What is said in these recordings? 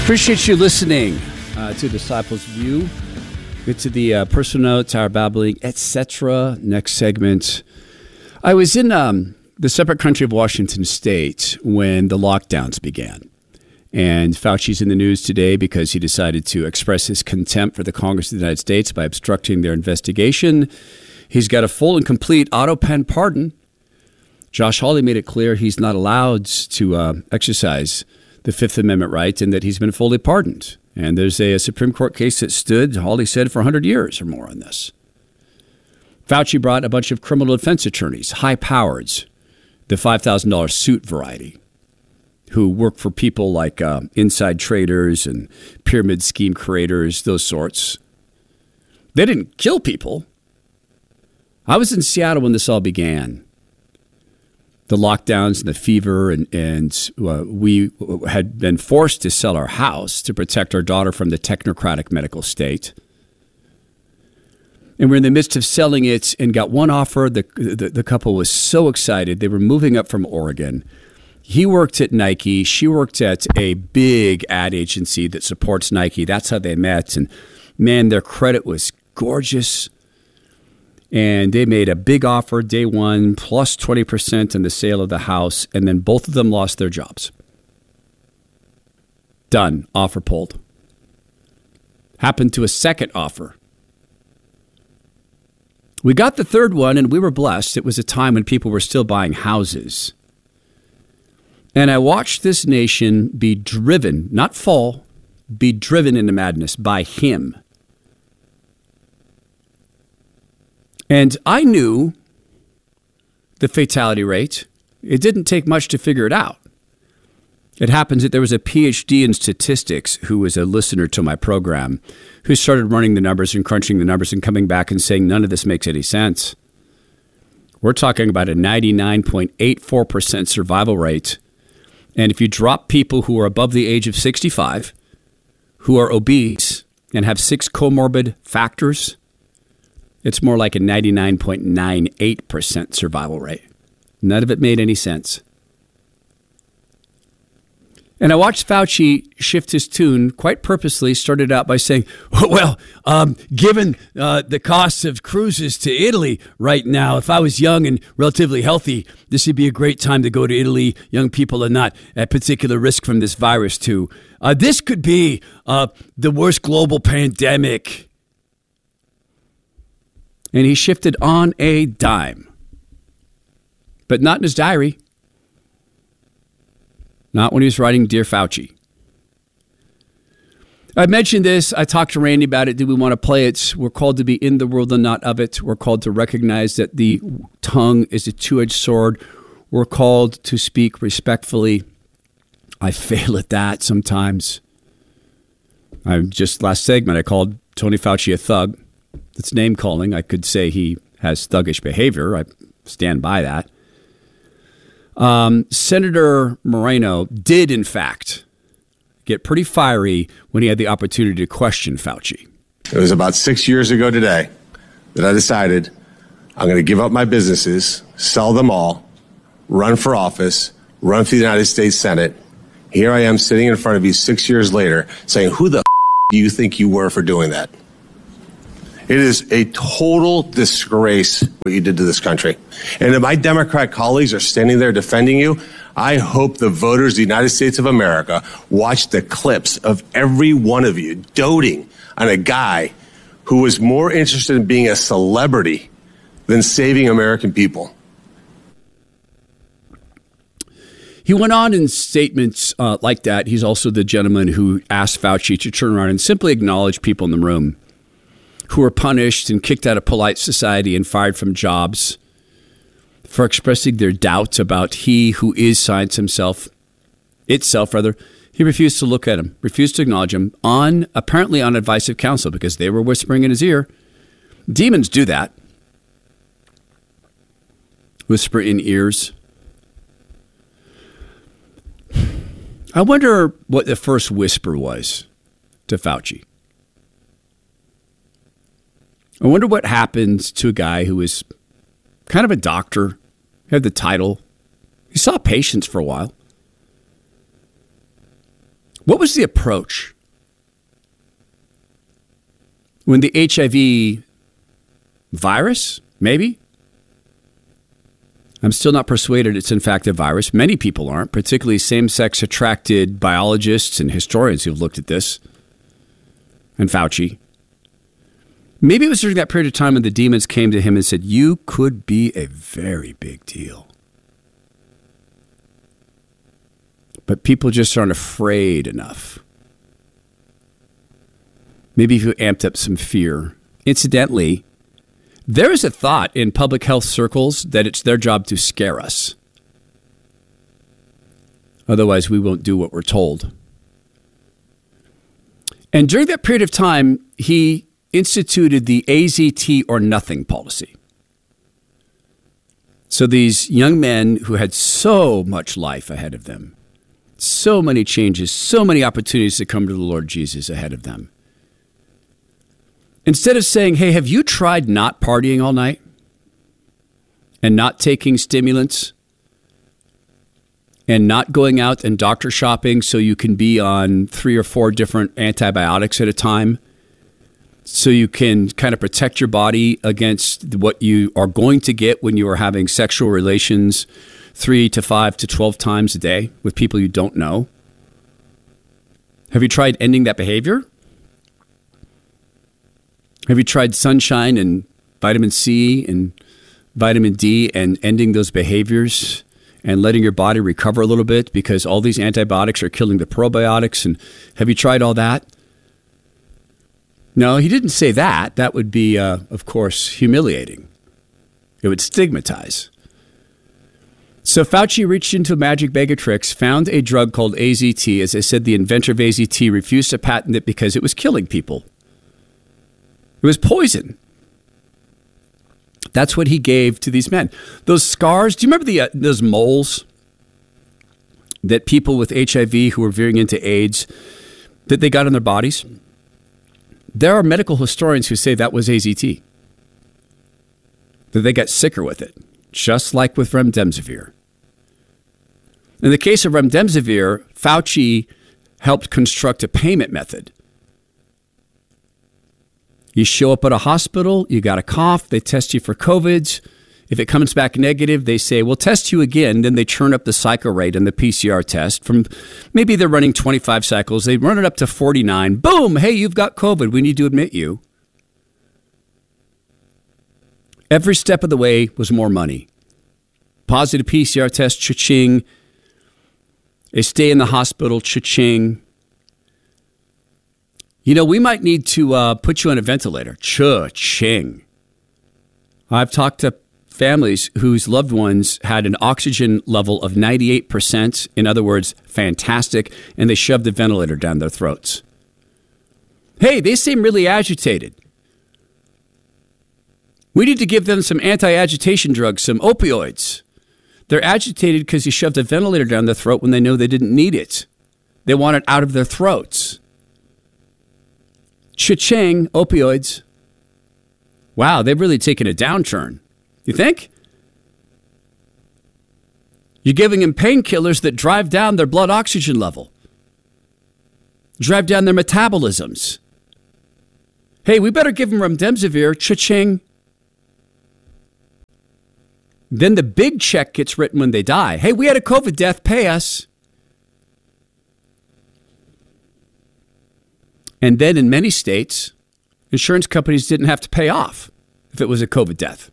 Appreciate you listening to Disciples View. Get to the personal notes, our babbling, etc. Next segment. I was in the separate country of Washington State when the lockdowns began. And Fauci's in the news today because he decided to express his contempt for the Congress of the United States by obstructing their investigation. He's got a full and complete auto-pen pardon. Josh Hawley made it clear he's not allowed to exercise the Fifth Amendment right and that he's been fully pardoned. And there's a Supreme Court case that stood, Hawley said, for 100 years or more on this. Fauci brought a bunch of criminal defense attorneys, high-powered, the $5,000 suit variety, who work for people like inside traders and pyramid scheme creators, those sorts. They didn't kill people. I was in Seattle when this all began. The lockdowns and the fever, and we had been forced to sell our house to protect our daughter from the technocratic medical state. And we're in the midst of selling it and got one offer. The couple was so excited. They were moving up from Oregon. He worked at Nike. She worked at a big ad agency that supports Nike. That's how they met. And man, their credit was gorgeous. And they made a big offer day one, plus 20% in the sale of the house. And then both of them lost their jobs. Done. Offer pulled. Happened to a second offer. We got the third one and we were blessed. It was a time when people were still buying houses. And I watched this nation be driven, not fall, be driven into madness by him. And I knew the fatality rate. It didn't take much to figure it out. It happens that there was a PhD in statistics who was a listener to my program who started running the numbers and crunching the numbers and coming back and saying none of this makes any sense. We're talking about a 99.84% survival rate. And if you drop people who are above the age of 65, who are obese and have 6 comorbid factors, it's more like a 99.98% survival rate. None of it made any sense. And I watched Fauci shift his tune quite purposely, started out by saying, well, given the costs of cruises to Italy right now, if I was young and relatively healthy, this would be a great time to go to Italy. Young people are not at particular risk from this virus, too. This could be the worst global pandemic. And he shifted on a dime. But not in his diary. Not when he was writing Dear Fauci. I mentioned this. I talked to Randy about it. Do we want to play it? We're called to be in the world and not of it. We're called to recognize that the tongue is a two-edged sword. We're called to speak respectfully. I fail at that sometimes. Last segment, I called Tony Fauci a thug. That's name calling. I could say he has thuggish behavior. I stand by that. Senator Moreno did, in fact, get pretty fiery when he had the opportunity to question Fauci. It was about 6 years ago today that I decided I'm going to give up my businesses, sell them all, run for office, run for the United States Senate. Here I am sitting in front of you 6 years later saying, who the do you think you were for doing that? It is a total disgrace what you did to this country. And if my Democrat colleagues are standing there defending you, I hope the voters of the United States of America watch the clips of every one of you doting on a guy who was more interested in being a celebrity than saving American people. He went on in statements like that. He's also the gentleman who asked Fauci to turn around and simply acknowledge people in the room who were punished and kicked out of polite society and fired from jobs for expressing their doubts about he who is science itself. He refused to look at him, refused to acknowledge him, apparently on advice of counsel, because they were whispering in his ear. Demons do that. Whisper in ears. I wonder what the first whisper was to Fauci. I wonder what happened to a guy who was kind of a doctor, had the title. He saw patients for a while. What was the approach when the HIV virus, maybe? I'm still not persuaded it's in fact a virus. Many people aren't, particularly same-sex attracted biologists and historians who've looked at this, and Fauci. Maybe it was during that period of time when the demons came to him and said, you could be a very big deal. But people just aren't afraid enough. Maybe if you amped up some fear. Incidentally, there is a thought in public health circles that it's their job to scare us. Otherwise, we won't do what we're told. And during that period of time, he instituted the AZT or nothing policy. So these young men who had so much life ahead of them, so many changes, so many opportunities to come to the Lord Jesus ahead of them. Instead of saying, hey, have you tried not partying all night and not taking stimulants and not going out and doctor shopping so you can be on 3 or 4 different antibiotics at a time so you can kind of protect your body against what you are going to get when you are having sexual relations 3 to 5 to 12 times a day with people you don't know? Have you tried ending that behavior? Have you tried sunshine and vitamin C and vitamin D and ending those behaviors and letting your body recover a little bit because all these antibiotics are killing the probiotics? And have you tried all that? No, he didn't say that. That would be, of course, humiliating. It would stigmatize. So Fauci reached into a magic bag of tricks, found a drug called AZT. As I said, the inventor of AZT refused to patent it because it was killing people. It was poison. That's what he gave to these men. Those scars, do you remember those moles that people with HIV who were veering into AIDS, that they got on their bodies? There are medical historians who say that was AZT, that they got sicker with it, just like with remdesivir. In the case of remdesivir, Fauci helped construct a payment method. You show up at a hospital, you got a cough, they test you for COVID. If it comes back negative, they say, we'll test you again. Then they turn up the cycle rate on the PCR test from maybe they're running 25 cycles. They run it up to 49. Boom. Hey, you've got COVID. We need to admit you. Every step of the way was more money. Positive PCR test, cha-ching. A stay in the hospital, cha-ching. You know, we might need to put you on a ventilator. Cha-ching. I've talked to families whose loved ones had an oxygen level of 98%. In other words, fantastic. And they shoved the ventilator down their throats. Hey, they seem really agitated. We need to give them some anti-agitation drugs, some opioids. They're agitated because you shoved a ventilator down their throat when they know they didn't need it. They want it out of their throats. Cha-ching, opioids. Wow, they've really taken a downturn. You think? You're giving them painkillers that drive down their blood oxygen level, drive down their metabolisms. Hey, we better give them remdesivir, cha-ching. Then the big check gets written when they die. Hey, we had a COVID death, pay us. And then in many states, insurance companies didn't have to pay off if it was a COVID death.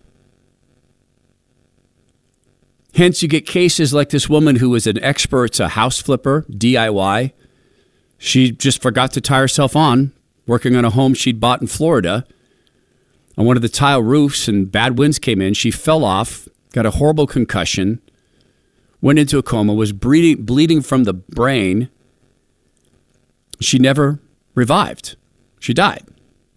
Hence, you get cases like this woman who was an expert, a house flipper, DIY. She just forgot to tie herself on, working on a home she'd bought in Florida. On one of the tile roofs, and bad winds came in. She fell off, got a horrible concussion, went into a coma, was bleeding from the brain. She never revived. She died.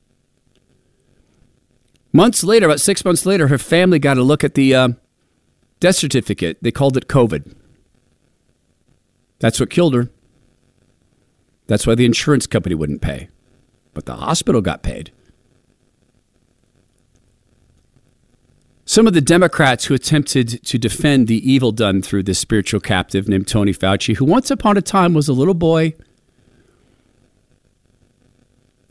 Months later, about 6 months later, her family got a look at the death certificate. They called it COVID. That's what killed her. That's why the insurance company wouldn't pay. But the hospital got paid. Some of the Democrats who attempted to defend the evil done through this spiritual captive named Tony Fauci, who once upon a time was a little boy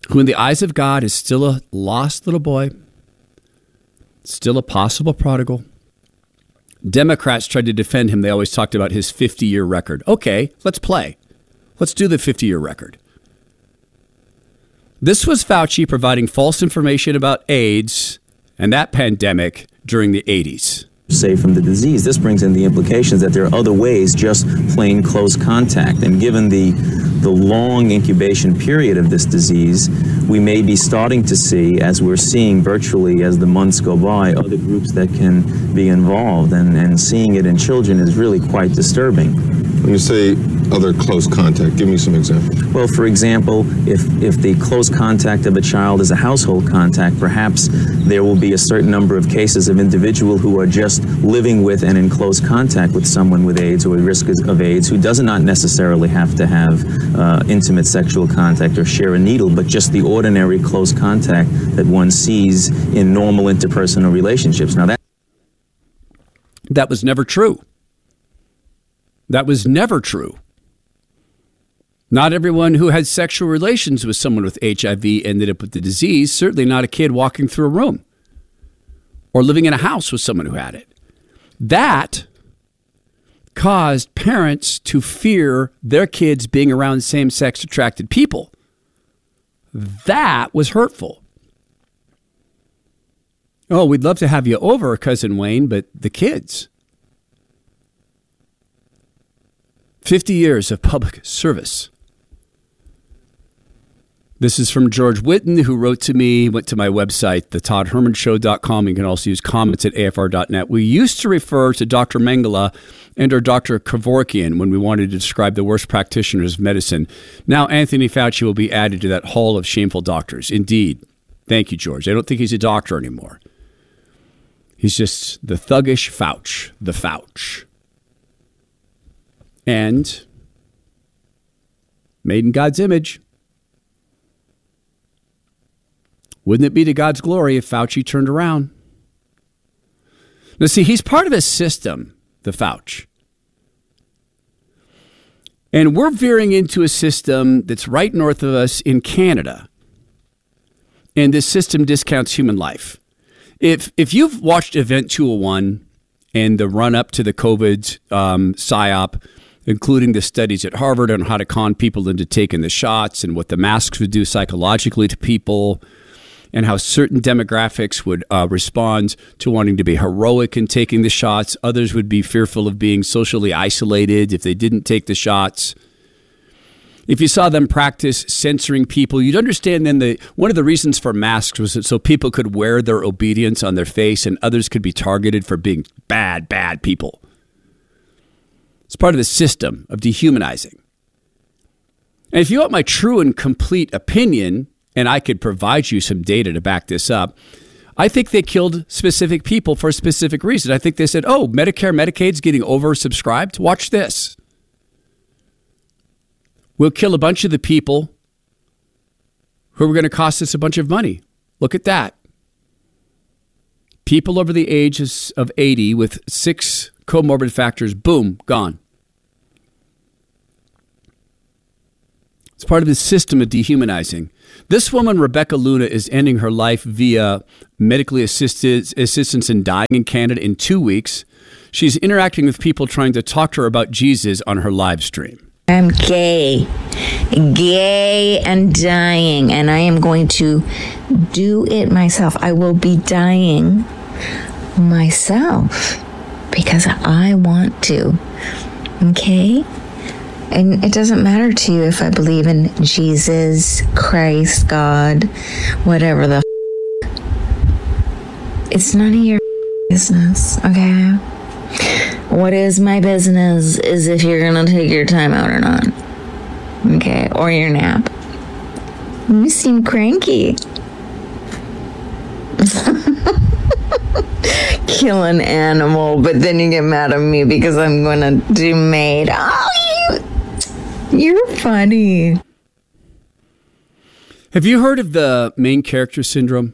who in the eyes of God is still a lost little boy, still a possible prodigal. Democrats tried to defend him. They always talked about his 50-year record. Okay, let's play. Let's do the 50-year record. This was Fauci providing false information about AIDS and that pandemic during the 80s. Safe from the disease. This brings in the implications that there are other ways, just plain close contact. And given the long incubation period of this disease, we may be starting to see, as we're seeing virtually as the months go by, other groups that can be involved. And seeing it in children is really quite disturbing. When you say other close contact, give me some examples. Well, for example, if the close contact of a child is a household contact, perhaps there will be a certain number of cases of individuals who are just living with and in close contact with someone with AIDS or at risk of AIDS who does not necessarily have to have intimate sexual contact or share a needle, but just the ordinary close contact that one sees in normal interpersonal relationships. Now, that was never true. That was never true. Not everyone who had sexual relations with someone with HIV ended up with the disease. Certainly not a kid walking through a room or living in a house with someone who had it. That caused parents to fear their kids being around same-sex attracted people. That was hurtful. Oh, we'd love to have you over, Cousin Wayne, but the kids. 50 years of public service. This is from George Whitten, who wrote to me, went to my website, thetoddhermanshow.com. You can also use comments at afr.net. We used to refer to Dr. Mengele and or Dr. Kevorkian when we wanted to describe the worst practitioners of medicine. Now Anthony Fauci will be added to that hall of shameful doctors. Indeed. Thank you, George. I don't think he's a doctor anymore. He's just the thuggish Fauci, the Fauci. And made in God's image. Wouldn't it be to God's glory if Fauci turned around? Now, see, he's part of a system, the Fauci. And we're veering into a system that's right north of us in Canada. And this system discounts human life. If you've watched Event 201 and the run-up to the COVID PSYOP, including the studies at Harvard on how to con people into taking the shots and what the masks would do psychologically to people, and how certain demographics would respond to wanting to be heroic in taking the shots. Others would be fearful of being socially isolated if they didn't take the shots. If you saw them practice censoring people, you'd understand then one of the reasons for masks was that so people could wear their obedience on their face and others could be targeted for being bad people. It's part of the system of dehumanizing. And if you want my true and complete opinion, and I could provide you some data to back this up, I think they killed specific people for a specific reason. I think they said, oh, Medicare, Medicaid's getting oversubscribed. Watch this. We'll kill a bunch of the people who are going to cost us a bunch of money. Look at that. People over the ages of 80 with 6 comorbid factors, boom, gone. It's part of the system of dehumanizing. This woman, Rebecca Luna, is ending her life via medically assistance in dying in Canada in 2 weeks. She's interacting with people trying to talk to her about Jesus on her live stream. I'm gay and dying, and I am going to do it myself. I will be dying myself because I want to, okay? And it doesn't matter to you if I believe in Jesus, Christ, God, whatever the It's none of your business, okay? What is my business is if you're gonna take your time out or not, okay? Or your nap. You seem cranky. Kill an animal, but then you get mad at me because I'm gonna do maid. Oh, you're funny. Have you heard of the main character syndrome?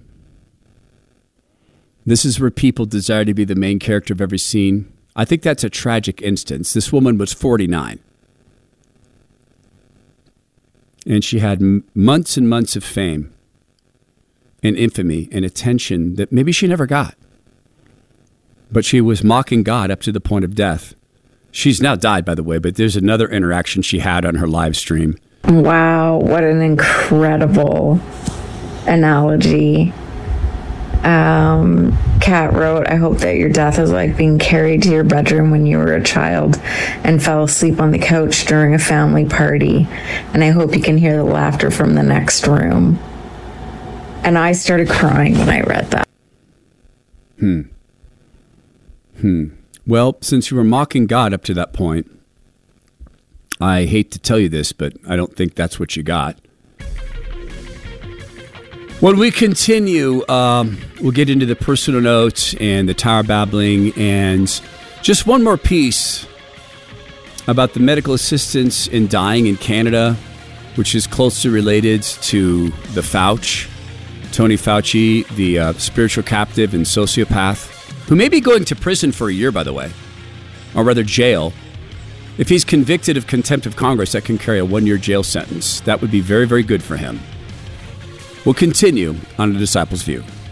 This is where people desire to be the main character of every scene. I think that's a tragic instance. This woman was 49. And she had months and months of fame and infamy and attention that maybe she never got. But she was mocking God up to the point of death. She's now died, by the way, but there's another interaction she had on her live stream. Wow, what an incredible analogy. Kat wrote, I hope that your death is like being carried to your bedroom when you were a child and fell asleep on the couch during a family party. And I hope you can hear the laughter from the next room. And I started crying when I read that. Well, since you were mocking God up to that point, I hate to tell you this, but I don't think that's what you got. When we continue, we'll get into the personal notes and the tower babbling and just one more piece about the medical assistance in dying in Canada, which is closely related to the Fauci, Tony Fauci, the spiritual captive and sociopath, who may be going to prison for a year, by the way, or rather jail. If he's convicted of contempt of Congress, that can carry a 1-year jail sentence. That would be very, very good for him. We'll continue on The Disciples' View.